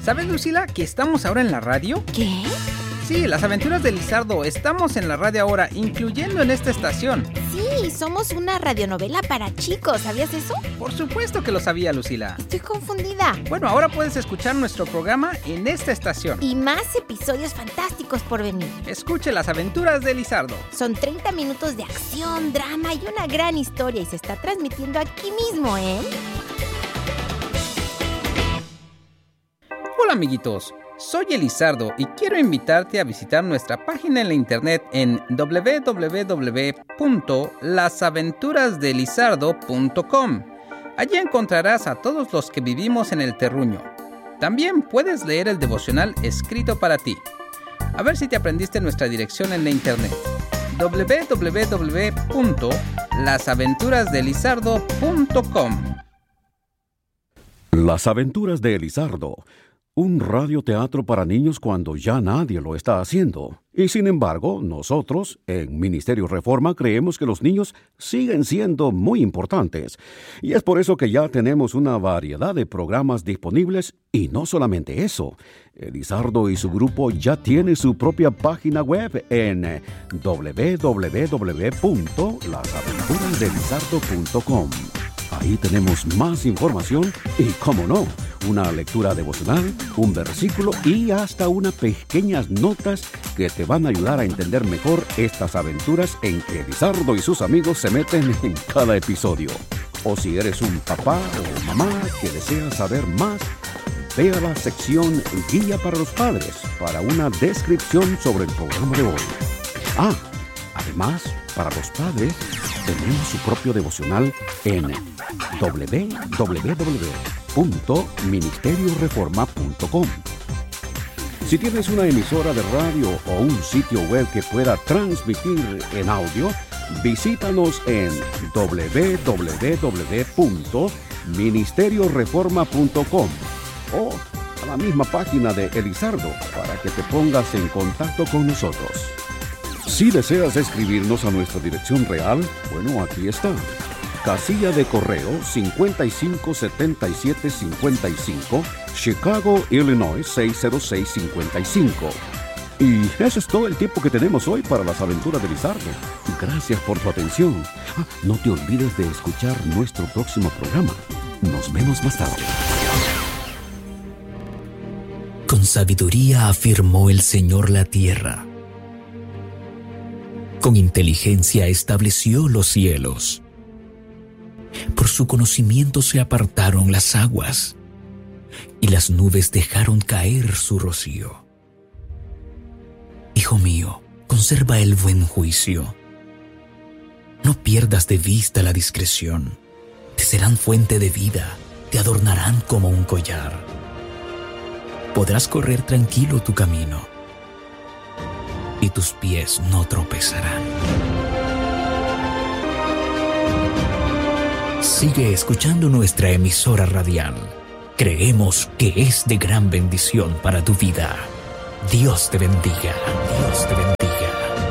¿Sabes, Lucila, que estamos ahora en la radio? ¿Qué? Sí, Las Aventuras de Lizardo. Estamos en la radio ahora, incluyendo en esta estación. Sí, somos una radionovela para chicos, ¿sabías eso? Por supuesto que lo sabía, Lucila. Estoy confundida. Bueno, ahora puedes escuchar nuestro programa en esta estación. Y más episodios fantásticos por venir. Escuche Las Aventuras de Lizardo. Son 30 minutos de acción, drama y una gran historia y se está transmitiendo aquí mismo, ¿eh? Hola, amiguitos. Soy Elizardo y quiero invitarte a visitar nuestra página en la internet en www.lasaventurasdelizardo.com. Allí encontrarás a todos los que vivimos en el terruño. También puedes leer el devocional escrito para ti. A ver si te aprendiste nuestra dirección en la internet: www.lasaventurasdelizardo.com. Las Aventuras de Elizardo, un radioteatro para niños cuando ya nadie lo está haciendo. Y sin embargo, nosotros, en Ministerio Reforma, creemos que los niños siguen siendo muy importantes. Y es por eso que ya tenemos una variedad de programas disponibles. Y no solamente eso, Elizardo y su grupo ya tienen su propia página web en www.lasaventurasdelizardo.com. Ahí tenemos más información y, cómo no, una lectura devocional, un versículo y hasta unas pequeñas notas que te van a ayudar a entender mejor estas aventuras en que Elizardo y sus amigos se meten en cada episodio. O si eres un papá o mamá que desea saber más, ve a la sección Guía para los Padres para una descripción sobre el programa de hoy. Además, para los padres, tenemos su propio devocional en www.ministerioreforma.com. Si tienes una emisora de radio o un sitio web que pueda transmitir en audio, visítanos en www.ministerioreforma.com o a la misma página de Elizardo para que te pongas en contacto con nosotros. Si deseas escribirnos a nuestra dirección real, bueno, aquí está. Casilla de correo 557755, Chicago, Illinois 60655. Y eso es todo el tiempo que tenemos hoy para las aventuras de Lizardo. Gracias por tu atención. No te olvides de escuchar nuestro próximo programa. Nos vemos más tarde. Con sabiduría afirmó el Señor la tierra. Con inteligencia estableció los cielos. Por su conocimiento se apartaron las aguas, y las nubes dejaron caer su rocío. Hijo mío, conserva el buen juicio. No pierdas de vista la discreción. Te serán fuente de vida, te adornarán como un collar. Podrás correr tranquilo tu camino, y tus pies no tropezarán. Sigue escuchando nuestra emisora radial. Creemos que es de gran bendición para tu vida. Dios te bendiga. Dios te bendiga.